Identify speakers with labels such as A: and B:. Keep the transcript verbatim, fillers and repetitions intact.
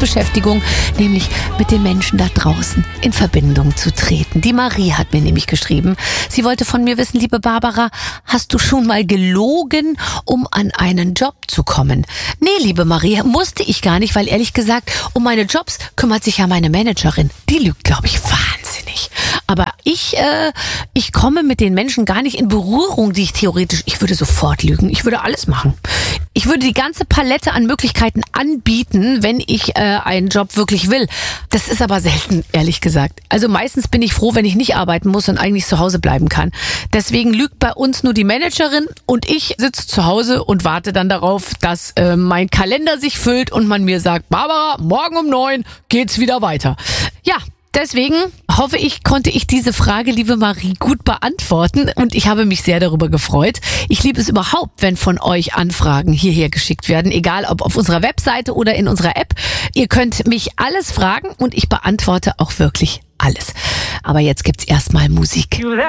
A: Herzensbeschäftigung, nämlich mit den Menschen da draußen in Verbindung zu treten. Die Marie hat mir nämlich geschrieben, sie wollte von mir wissen, liebe Barbara, hast du schon mal gelogen, um an einen Job zu kommen? Nee, liebe Marie, musste ich gar nicht, weil ehrlich gesagt, um meine Jobs kümmert sich ja meine Managerin. Die lügt, glaube ich, wahnsinnig. Aber ich, äh, ich komme mit den Menschen gar nicht in Berührung, die ich theoretisch, ich würde sofort lügen. Ich würde alles machen. Ich würde die ganze Palette an Möglichkeiten anbieten, wenn ich äh, einen Job wirklich will. Das ist aber selten, ehrlich gesagt. Also meistens bin ich froh, wenn ich nicht arbeiten muss und eigentlich zu Hause bleiben kann. Deswegen lügt bei uns nur die Managerin und ich sitze zu Hause und warte dann darauf, dass äh, mein Kalender sich füllt und man mir sagt, Barbara, morgen um neun geht's wieder weiter. Ja. Deswegen hoffe ich, konnte ich diese Frage, liebe Marie, gut beantworten und ich habe mich sehr darüber gefreut. Ich liebe es überhaupt, wenn von euch Anfragen hierher geschickt werden, egal ob auf unserer Webseite oder in unserer App. Ihr könnt mich alles fragen und ich beantworte auch wirklich alles. Aber jetzt gibt's erstmal Musik.